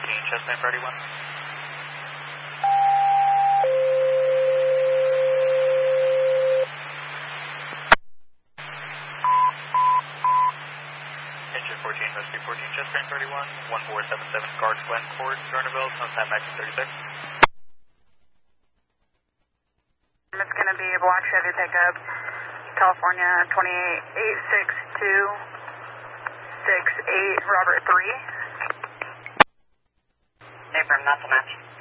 Chestnut 31. Engine 14, Rescue 14, Chestnut 31, 1477 Guard Glen Court, Jordanville, sometime 1936. It's going to be a black Chevy pickup, California 2862668, Robert 3. Affirm, not to match.